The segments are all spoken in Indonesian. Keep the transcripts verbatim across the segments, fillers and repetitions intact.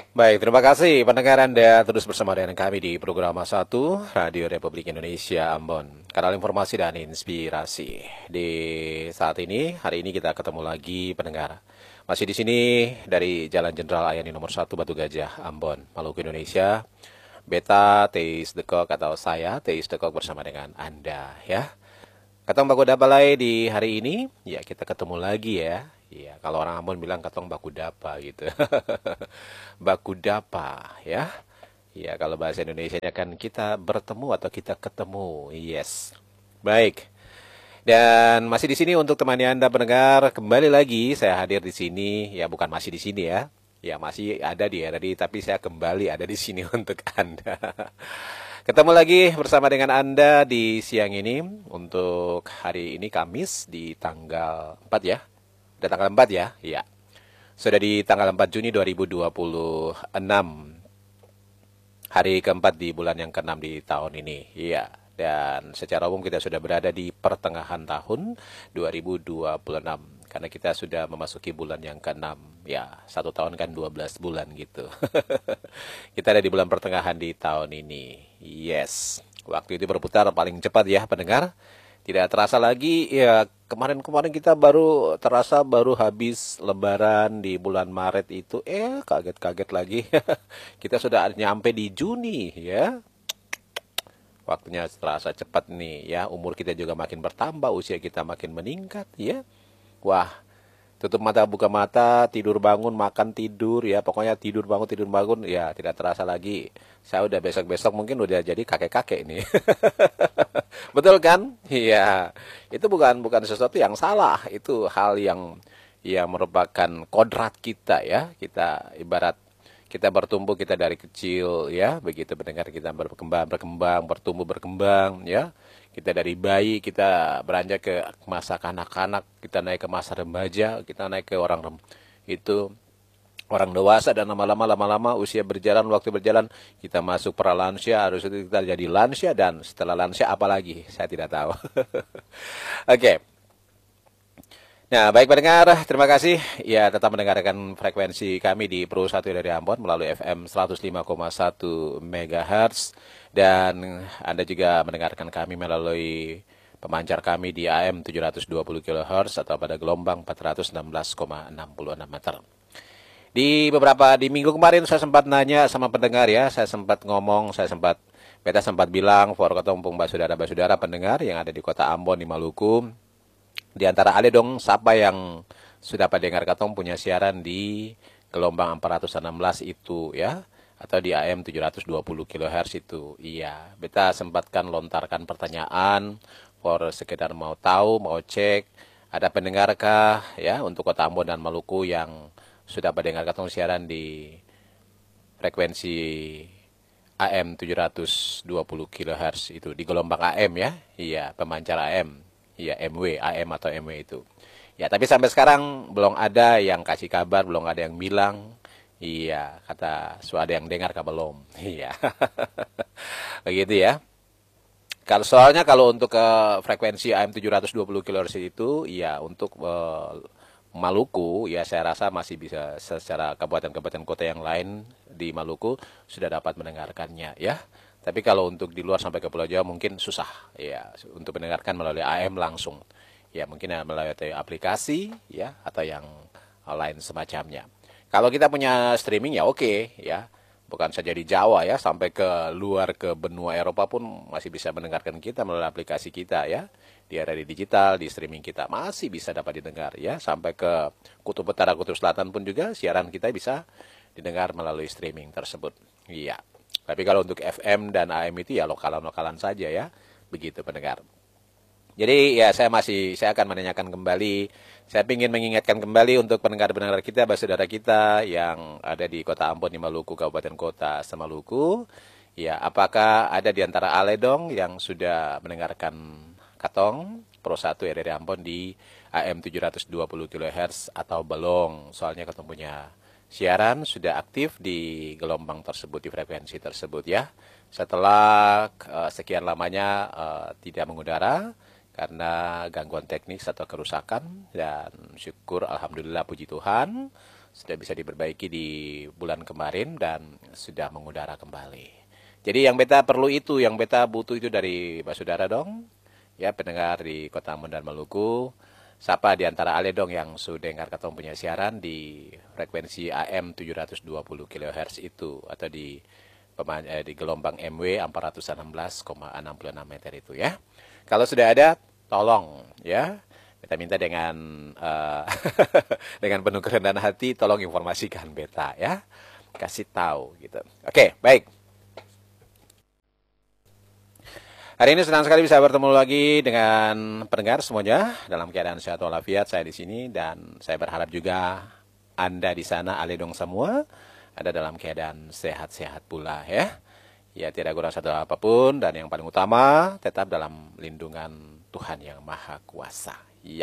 Baik, terima kasih pendengar Anda terus bersama dengan kami di program satu Radio Republik Indonesia Ambon. Kanal informasi dan inspirasi. Di saat ini, hari ini kita ketemu lagi pendengar. Masih di sini dari Jalan Jenderal Ayani nomor satu Batu Gajah, Ambon, Maluku, Indonesia. Beta Teis Dekok atau saya Teis Dekok bersama dengan Anda ya. Katong baku balai di hari ini, ya kita ketemu lagi ya. Iya, kalau orang Ambon bilang katong baku dapa gitu. Baku dapa ya. Iya, kalau bahasa Indonesianya kan kita bertemu atau kita ketemu. Yes. Baik. Dan masih di sini untuk temani Anda pendengar, kembali lagi saya hadir di sini. Ya, bukan masih di sini ya. Ya, masih ada di tadi, tapi saya kembali ada di sini untuk Anda. Ketemu lagi bersama dengan Anda di siang ini untuk hari ini Kamis di tanggal empat ya. Udah tanggal empat ya? Iya. Sudah di tanggal empat Juni dua ribu dua puluh enam. Hari keempat di bulan yang keenam di tahun ini. Iya. Dan secara umum kita sudah berada di pertengahan tahun dua ribu dua puluh enam. Karena kita sudah memasuki bulan yang keenam. Ya, satu tahun kan dua belas bulan gitu. Kita ada di bulan pertengahan di tahun ini. Yes. Waktu itu berputar paling cepat ya pendengar. Tidak terasa lagi, ya kemarin-kemarin kita baru terasa baru habis lebaran di bulan Maret itu. Eh, kaget-kaget lagi. Kita sudah nyampe di Juni ya. Waktunya terasa cepat nih ya. Umur kita juga makin bertambah, usia kita makin meningkat ya. Wah, tutup mata, buka mata, tidur bangun, makan tidur ya. Pokoknya tidur bangun, tidur bangun ya tidak terasa lagi. Saya udah besok-besok mungkin udah jadi kakek-kakek nih. Betul kan? Iya. Itu bukan bukan sesuatu yang salah. Itu hal yang yang merupakan kodrat kita ya. Kita ibarat kita bertumbuh kita dari kecil ya, begitu mendengar kita berkembang, berkembang, bertumbuh, berkembang ya. Kita dari bayi, kita beranjak ke masa kanak-kanak, kita naik ke masa remaja, kita naik ke orang rem itu orang dewasa dan lama-lama lama-lama usia berjalan, waktu berjalan, kita masuk pralansia, harus itu kita jadi lansia dan setelah lansia apa lagi? Saya tidak tahu. Oke. Okay. Nah, baik pendengar, terima kasih. Ya, tetap mendengarkan frekuensi kami di Pro satu dari Ambon melalui F M seratus lima koma satu MHz. Dan Anda juga mendengarkan kami melalui pemancar kami di A M tujuh ratus dua puluh kilohertz atau pada gelombang empat ratus enam belas koma enam enam meter. Di beberapa, di minggu kemarin saya sempat nanya sama pendengar ya, saya sempat ngomong, saya sempat, beta sempat bilang, for ketumpung basudara-basudara pendengar yang ada di kota Ambon di Maluku. Di antara ale dong, siapa yang sudah pada dengar katong punya siaran di gelombang empat ratus enam belas itu ya, atau di A M tujuh ratus dua puluh kilohertz itu. Iya, beta sempatkan lontarkan pertanyaan for sekedar mau tahu, mau cek ada pendengarkah ya untuk kota Ambon dan Maluku yang sudah pada dengar katong siaran di frekuensi A M tujuh ratus dua puluh kilohertz itu di gelombang A M ya. Iya, pemancar A M. Iya, M W, A M atau M W itu. Ya, tapi sampai sekarang belum ada yang kasih kabar, belum ada yang bilang. Iya, kata so ada yang dengar kah belum. Iya. Begitu ya. Kalau soalnya kalau untuk ke frekuensi A M tujuh ratus dua puluh kilohertz itu, ya untuk uh, Maluku, ya saya rasa masih bisa secara kabupaten-kabupaten kota yang lain di Maluku sudah dapat mendengarkannya ya. Tapi kalau untuk di luar sampai ke Pulau Jawa mungkin susah ya untuk mendengarkan melalui A M langsung. Ya mungkin melalui aplikasi ya atau yang lain semacamnya. Kalau kita punya streaming ya oke ya. Bukan saja di Jawa ya, sampai ke luar ke benua Eropa pun masih bisa mendengarkan kita melalui aplikasi kita ya. Di area digital, di streaming kita masih bisa dapat didengar ya. Sampai ke kutub utara, kutub selatan pun juga siaran kita bisa didengar melalui streaming tersebut. Iya. Tapi kalau untuk F M dan A M itu ya lokalan-lokalan saja ya. Begitu pendengar. Jadi ya saya masih, saya akan menanyakan kembali, saya ingin mengingatkan kembali untuk pendengar-pendengar kita, saudara kita yang ada di kota Ambon, di Maluku, Kabupaten Kota Semaluku. Ya, apakah ada di antara ale dong yang sudah mendengarkan Katong, Pro satu R R Ambon di A M tujuh ratus dua puluh kilohertz atau belum? Soalnya Katong punya siaran sudah aktif di gelombang tersebut, di frekuensi tersebut ya. Setelah uh, sekian lamanya uh, tidak mengudara karena gangguan teknis atau kerusakan, dan syukur alhamdulillah puji Tuhan sudah bisa diperbaiki di bulan kemarin dan sudah mengudara kembali. Jadi yang beta perlu itu, yang beta butuh itu dari Pak Saudara dong, ya pendengar di Kota Ambon dan Maluku. Siapa di antara ale dong yang sudah dengar katong punya siaran di frekuensi A M tujuh ratus dua puluh kilohertz itu, atau di eh, di gelombang M W empat ratus enam belas koma enam enam meter itu ya. Kalau sudah ada, tolong ya. Kita minta dengan uh, dengan penuh kerendahan hati, tolong informasikan beta ya, kasih tahu gitu. Oke, baik. Hari ini senang sekali bisa bertemu lagi dengan pendengar semuanya dalam keadaan sehat walafiat. Saya di sini dan saya berharap juga Anda di sana, aledong semua, ada dalam keadaan sehat-sehat pula ya. Ya, tidak kurang satu apapun dan yang paling utama tetap dalam lindungan Tuhan yang Maha Kuasa. Ya.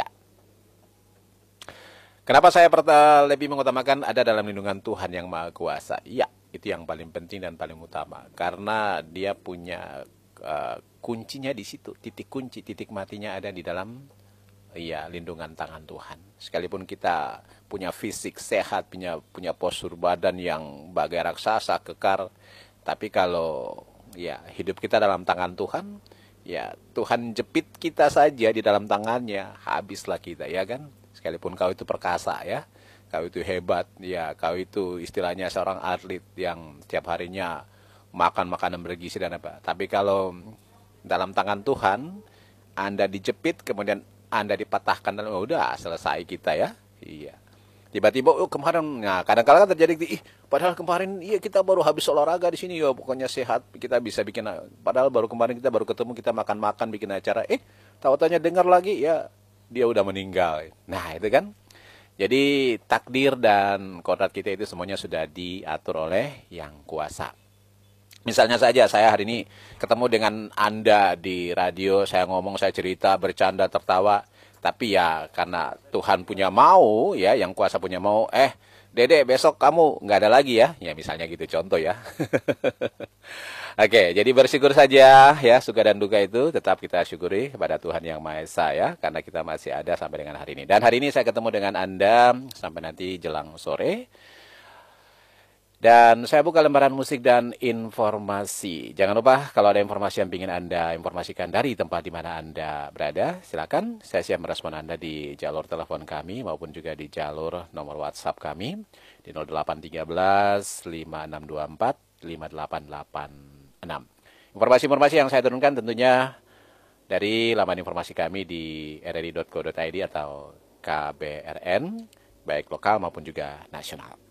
Kenapa saya lebih mengutamakan ada dalam lindungan Tuhan yang Maha Kuasa? Ya, itu yang paling penting dan paling utama. Karena dia punya uh, kuncinya di situ. Titik kunci, titik matinya ada di dalam ya lindungan tangan Tuhan. Sekalipun kita punya fisik sehat, punya punya postur badan yang bagai raksasa, kekar, tapi kalau ya hidup kita dalam tangan Tuhan, ya Tuhan jepit kita saja di dalam tangannya, habislah kita, ya kan? Sekalipun kau itu perkasa ya, kau itu hebat, ya kau itu istilahnya seorang atlet yang tiap harinya makan makanan bergizi dan apa. Tapi kalau dalam tangan Tuhan, Anda dijepit, kemudian Anda dipatahkan, dan oh, udah selesai kita ya. Iya. Tiba-tiba, oh kemarin, nah kadang-kadang kan terjadi, ih padahal kemarin iya kita baru habis olahraga di sini, ya pokoknya sehat, kita bisa bikin, padahal baru kemarin kita baru ketemu, kita makan-makan, bikin acara, eh tahu-taunya dengar lagi, ya dia udah meninggal. Nah itu kan, jadi takdir dan kodrat kita itu semuanya sudah diatur oleh Yang Kuasa. Misalnya saja saya hari ini ketemu dengan Anda di radio, saya ngomong, saya cerita, bercanda, tertawa. Tapi ya karena Tuhan punya mau, ya Yang Kuasa punya mau, eh Dede besok kamu nggak ada lagi ya. Ya misalnya gitu contoh ya. Oke, jadi bersyukur saja ya, suka dan duka itu tetap kita syukuri kepada Tuhan Yang Maha Esa ya. Karena kita masih ada sampai dengan hari ini. Dan hari ini saya ketemu dengan Anda sampai nanti jelang sore. Dan saya buka lembaran musik dan informasi. Jangan lupa kalau ada informasi yang ingin Anda informasikan dari tempat di mana Anda berada, silakan. Saya siap merespon Anda di jalur telepon kami maupun juga di jalur nomor WhatsApp kami di nol delapan satu tiga lima enam dua empat lima delapan delapan enam. Informasi-informasi yang saya turunkan tentunya dari laman informasi kami di r r i dot co dot i d atau K B R N, baik lokal maupun juga nasional.